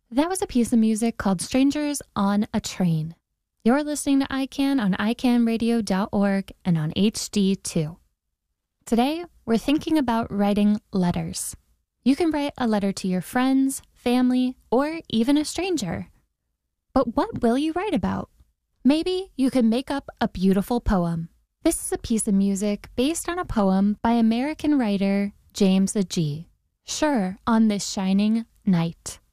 That was a piece of music called Strangers on a Train. You're listening to ICANN on icanradio.org and on HD2. Today, we're thinking about writing letters. You can write a letter to your friends, family, or even a stranger. But what will you write about? Maybe you can make up a beautiful poem. This is a piece of music based on a poem by American writer James Agee. Sure, on this shining night.